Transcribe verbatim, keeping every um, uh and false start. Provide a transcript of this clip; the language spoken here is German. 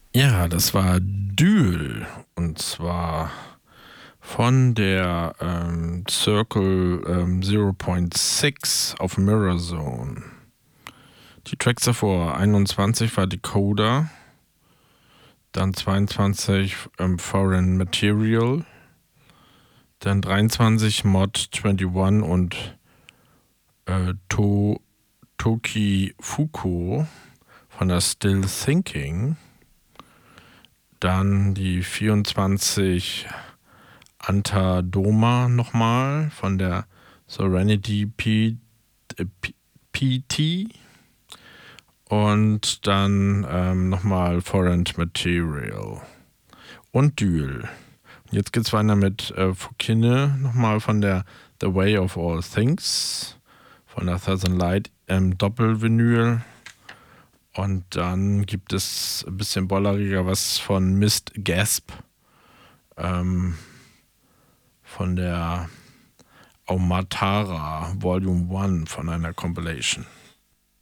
Ja, das war Duel. Und zwar von der ähm, Circle ähm, null Komma sechs auf Mirror Zone. Die Tracks davor, einundzwanzig war Decoder, dann zweiundzwanzig ähm, Foreign Material, dann dreiundzwanzig Mod einundzwanzig und äh, to Toki Fuko von der Still Thinking. Dann die vierundzwanzig Anta Doma nochmal von der Serenity P, äh, P, PT. Und dann ähm, nochmal Foreign Material. Und Duel. Jetzt geht's weiter mit äh, Fokine, nochmal von der The Way of All Things, von der Southern Light ähm, Doppelvinyl. Und dann gibt es ein bisschen bolleriger was von Mist Gasp, ähm, von der Aumatara Volume eins von einer Compilation.